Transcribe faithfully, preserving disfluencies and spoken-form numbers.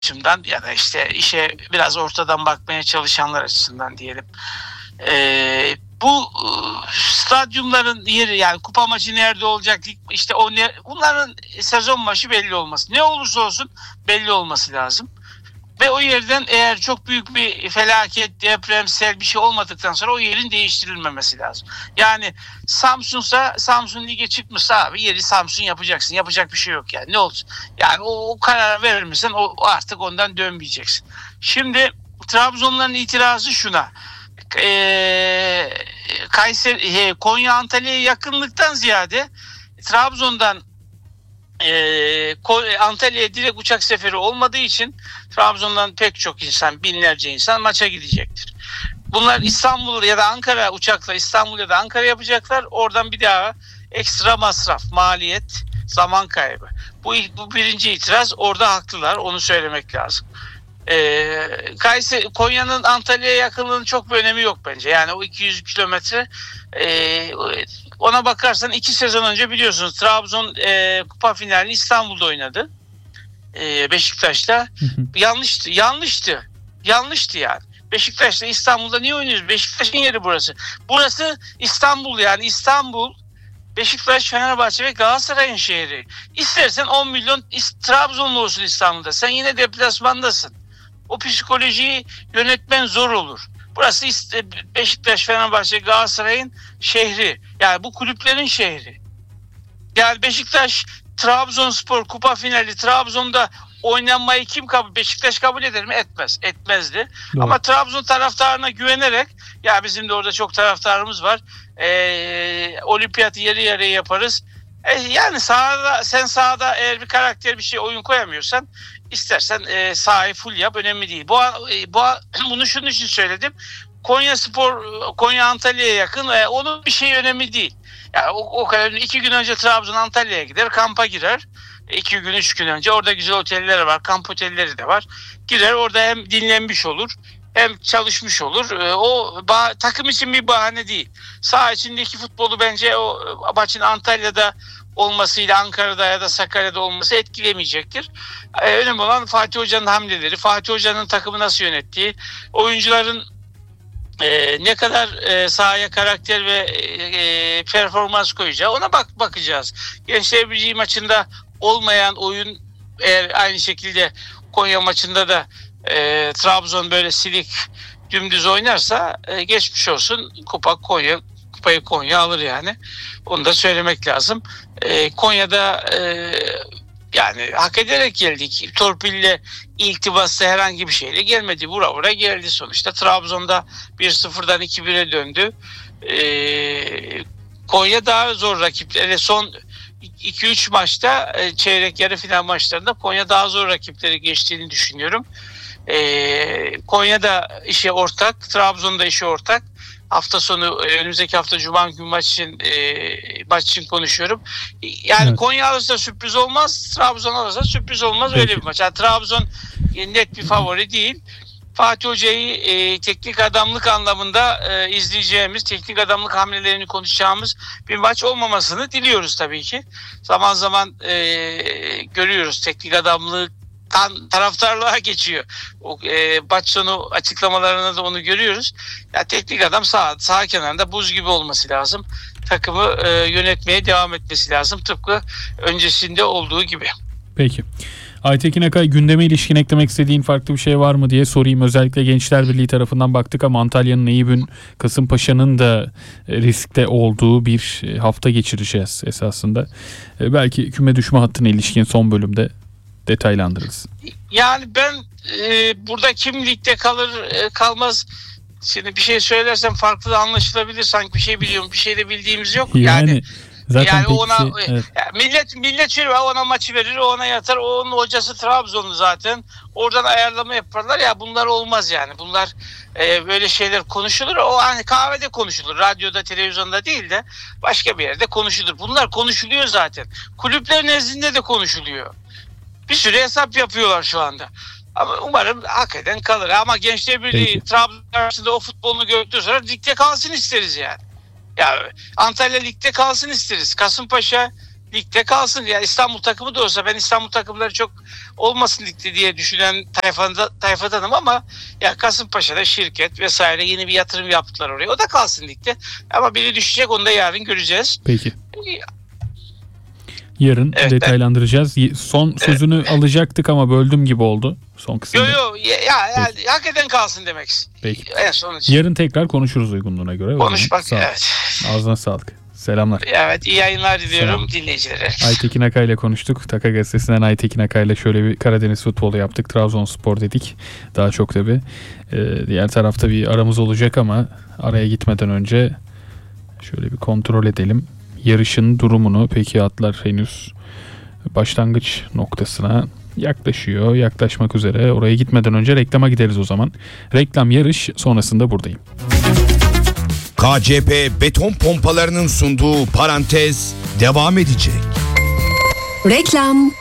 açımdan ya da işte işe biraz ortadan bakmaya çalışanlar açısından diyelim. Ee, bu stadyumların yeri, yani kupa maçı nerede olacak, işte o ne, bunların sezon başı belli olması. Ne olursa olsun belli olması lazım. Ve o yerden eğer çok büyük bir felaket, depremsel bir şey olmadıktan sonra o yerin değiştirilmemesi lazım. Yani Samsun'sa, Samsun lige çıkmışsa abi yeri Samsun yapacaksın. Yapacak bir şey yok yani. Ne olsun? Yani o, o karar verir misin? O artık ondan dönmeyeceksin. Şimdi Trabzonların itirazı şuna. Ee, Kayseri, Konya Antalya'ya yakınlıktan ziyade Trabzon'dan Ee, Antalya'ya direkt uçak seferi olmadığı için Trabzon'dan pek çok insan, binlerce insan maça gidecektir. Bunlar İstanbul ya da Ankara uçakla İstanbul ya da Ankara yapacaklar. Oradan bir daha ekstra masraf, maliyet, zaman kaybı. Bu, bu birinci itiraz, orada haklılar, onu söylemek lazım. Ee, Kayseri, Konya'nın Antalya'ya yakınlığının çok bir önemi yok bence. Yani o iki yüz kilometre, e, ona bakarsan iki sezon önce biliyorsunuz Trabzon e, kupa finalini İstanbul'da oynadı. E, Beşiktaş'ta. Hı hı. Yanlıştı. Yanlıştı. Yanlıştı yani. Beşiktaş'ta İstanbul'da niye oynuyoruz? Beşiktaş'ın yeri burası. Burası İstanbul, yani İstanbul, Beşiktaş, Fenerbahçe ve Galatasaray'ın şehri. İstersen on milyon Trabzonlu olsun İstanbul'da. Sen yine deplasmandasın. O psikolojiyi yönetmen zor olur. Burası Beşiktaş, Fenerbahçe, Galatasaray'ın şehri. Yani bu kulüplerin şehri. Yani Beşiktaş, Trabzonspor kupa finali Trabzon'da oynanmayı kim kabul? Beşiktaş kabul eder mi? Etmez. Etmezdi. Doğru. Ama Trabzon taraftarına güvenerek, ya bizim de orada çok taraftarımız var. Ee, olimpiyatı yarı yarıya yaparız. Ee, yani sahada, sen sahada eğer bir karakter, bir şey, oyun koyamıyorsan istersen e, sahayı full yap, önemli değil. Bu, bu bunu şunun için söyledim. Konya Spor, Konya Antalya'ya yakın. E, onun bir şey önemli değil. Yani o, o kadar iki gün önce Trabzon Antalya'ya gider, kampa girer. İki gün, üç gün önce orada güzel oteller var, kamp otelleri de var. Girer orada, hem dinlenmiş olur, hem çalışmış olur. E, o bah- takım için bir bahane değil. Saha içindeki futbolu bence o maçın Antalya'da olmasıyla Ankara'da ya da Sakarya'da olması etkilemeyecektir. Ee, önemli olan Fatih Hoca'nın hamleleri, Fatih Hoca'nın takımı nasıl yönettiği, oyuncuların e, ne kadar e, sahaya karakter ve e, performans koyacağı, ona bak bakacağız. Gençler Birliği maçında olmayan oyun eğer aynı şekilde Konya maçında da e, Trabzon böyle silik dümdüz oynarsa e, geçmiş olsun, kupa Konya, kupayı Konya alır yani. Onu da söylemek lazım. E, Konya'da e, yani hak ederek geldik. Torpille, iltibasla, herhangi bir şeyle gelmedi. Vura vura geldi sonuçta. Trabzon'da bir sıfırdan iki bire döndü. E, Konya daha zor rakipleri. Son iki üç maçta, e, çeyrek yarı final maçlarında Konya daha zor rakipleri geçtiğini düşünüyorum. E, Konya'da işe ortak, Trabzon'da işe ortak. Hafta sonu, önümüzdeki hafta Cuma günü maç için, e, maç için konuşuyorum. Yani evet. Konya alırsa sürpriz olmaz, Trabzon alırsa sürpriz olmaz. Peki. Öyle bir maç. Yani Trabzon net bir favori değil. Fatih Hoca'yı e, teknik adamlık anlamında e, izleyeceğimiz, teknik adamlık hamlelerini konuşacağımız bir maç olmamasını diliyoruz tabii ki. Zaman zaman e, görüyoruz teknik adamlık taraftarlığa geçiyor. O e, maç sonu açıklamalarında da onu görüyoruz. Ya teknik adam sağ sağ kenarında buz gibi olması lazım. Takımı e, yönetmeye devam etmesi lazım. Tıpkı öncesinde olduğu gibi. Peki. Aytekin Akay, gündeme ilişkin eklemek istediğin farklı bir şey var mı diye sorayım. Özellikle Gençler Birliği tarafından baktık ama Antalya'nın, Eyüp'ün, Kasımpaşa'nın da riskte olduğu bir hafta geçireceğiz esasında. Belki küme düşme hattına ilişkin son bölümde detaylandırırız. Yani ben e, burada kim ligde kalır e, kalmaz, şimdi bir şey söylersem farklı da anlaşılabilir, sanki bir şey biliyorum, bir şey de bildiğimiz yok. Yani, yani zaten yani ona şey, evet. ya millet millet şöyle, ona maçı verir, ona yatar, onun hocası Trabzonlu zaten, oradan ayarlama yaparlar ya, bunlar olmaz yani. Bunlar e, böyle şeyler konuşulur, o hani kahvede konuşulur, radyoda, televizyonda değil de başka bir yerde konuşulur. Bunlar konuşuluyor zaten, kulüpler nezdinde de konuşuluyor. Bir sürü hesap yapıyorlar şu anda. Ama umarım hakikaten kalır. Ama Gençler Birliği Trabzon karşısında o futbolunu gördükten sonra ligde kalsın isteriz yani. Ya Antalya ligde kalsın isteriz. Kasımpaşa ligde kalsın. Yani İstanbul takımı da olsa ben İstanbul takımları çok olmasın ligde diye düşünen tayfada, tayfadanım ama ya Kasımpaşa'da şirket vesaire yeni bir yatırım yaptılar oraya. O da kalsın ligde. Ama biri düşecek, onu da yarın göreceğiz. Peki. Yarın Evet, detaylandıracağız. Son sözünü evet. alacaktık ama böldüm gibi oldu son kısımda. Yok yok ya, ya yani hakikaten kalsın demek. Peki. En son için. Yarın tekrar konuşuruz uygunluğuna göre. Konuşmak evet. Ağzına sağlık. Selamlar. Evet, iyi yayınlar diliyorum dinleyicilere. Aytekin Akay ile konuştuk. Taka Gazetesi'nden Aytekin Akay ile şöyle bir Karadeniz futbolu yaptık. Trabzonspor dedik. Daha çok tabii. Ee, diğer tarafta bir aramız olacak ama araya gitmeden önce şöyle bir kontrol edelim. Yarışın durumunu. Peki atlar henüz başlangıç noktasına yaklaşıyor. Yaklaşmak üzere. Oraya gitmeden önce reklama gideriz o zaman. Reklam, yarış sonrasında buradayım. K C P beton pompalarının sunduğu Parantez devam edecek. Reklam.